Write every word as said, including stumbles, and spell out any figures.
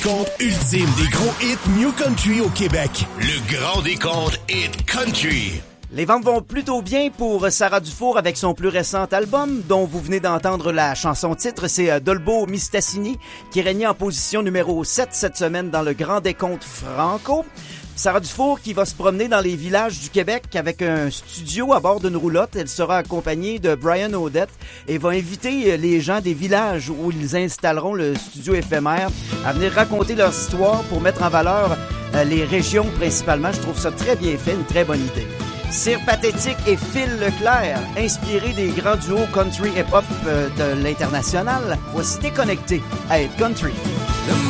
Compte ultime des gros hits New Country au Québec. Le grand décompte Hit Country. Les ventes vont plutôt bien pour Sarah Dufour avec son plus récent album, dont vous venez d'entendre la chanson-titre. C'est Dolbo Mistassini qui régnait en position numéro sept cette semaine dans le grand décompte franco. Sarah Dufour qui va se promener dans les villages du Québec avec un studio à bord d'une roulotte. Elle sera accompagnée de Brian Odette et va inviter les gens des villages où ils installeront le studio éphémère à venir raconter leur histoire pour mettre en valeur les régions principalement. Je trouve ça très bien fait, une très bonne idée. Cire Pathétique et Phil Leclerc, inspirés des grands duos country hip-hop de l'international. Voici Déconnecté à Hit Country.